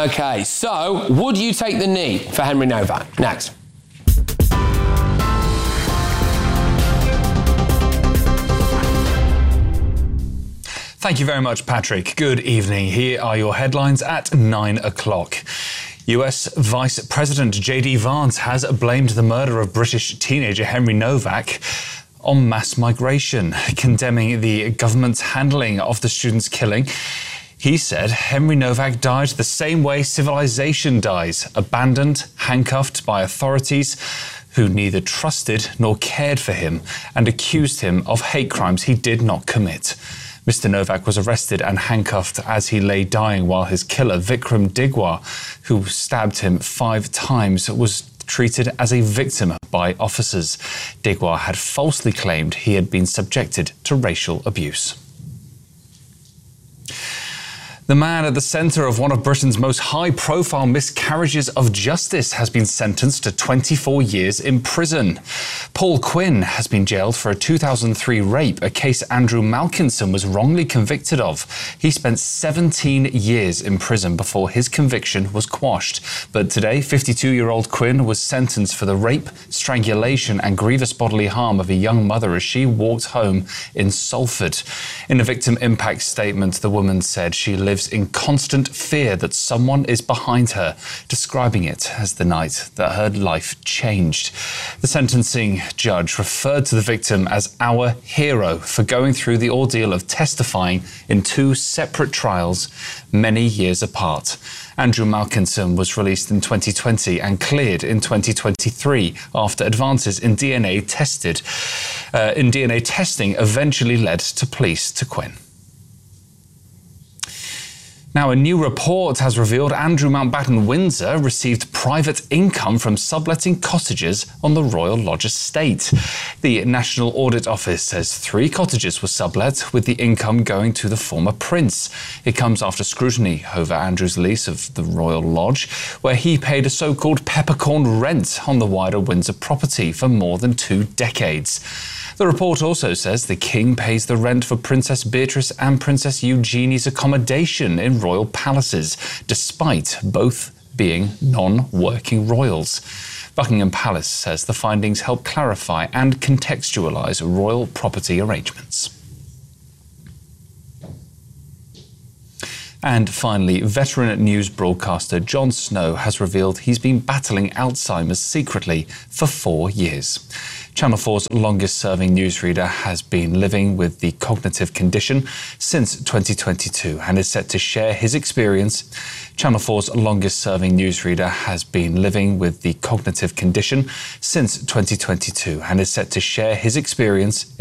Okay, so would you take the knee for Henry Novak? Next. Thank you very much, Patrick. Good evening. Here are your headlines at 9 o'clock. US Vice President J.D. Vance has blamed the murder of British teenager Henry Novak on mass migration, condemning the government's handling of the student's killing. He said Henry Novak died the same way civilization dies, abandoned, handcuffed by authorities who neither trusted nor cared for him, and accused him of hate crimes he did not commit. Mr. Novak was arrested and handcuffed as he lay dying, while his killer, Vikram Digwar, who stabbed him 5 times, was treated as a victim by officers. Digwar had falsely claimed he had been subjected to racial abuse. The man at the centre of one of Britain's most high-profile miscarriages of justice has been sentenced to 24 years in prison. Paul Quinn has been jailed for a 2003 rape, a case Andrew Malkinson was wrongly convicted of. He spent 17 years in prison before his conviction was quashed. But today, 52-year-old Quinn was sentenced for the rape, strangulation and grievous bodily harm of a young mother as she walked home in Salford. In a victim impact statement, the woman said she lives in constant fear that someone is behind her, describing it as the night that her life changed. The sentencing judge referred to the victim as our hero for going through the ordeal of testifying in 2 separate trials many years apart. Andrew Malkinson was released in 2020 and cleared in 2023 after advances in DNA testing eventually led to pleas to Quinn. Now, a new report has revealed Andrew Mountbatten Windsor received private income from subletting cottages on the Royal Lodge estate. The National Audit Office says 3 cottages were sublet, with the income going to the former prince. It comes after scrutiny over Andrew's lease of the Royal Lodge, where he paid a so-called peppercorn rent on the wider Windsor property for more than 2 decades. The report also says the King pays the rent for Princess Beatrice and Princess Eugenie's accommodation in royal palaces, despite both being non-working royals. Buckingham Palace says the findings help clarify and contextualise royal property arrangements. And finally, veteran news broadcaster Jon Snow has revealed he's been battling Alzheimer's secretly for 4 years. Channel 4's longest-serving newsreader has been living with the cognitive condition since 2022 and is set to share his experience. Channel 4's longest-serving newsreader has been living with the cognitive condition since 2022 and is set to share his experience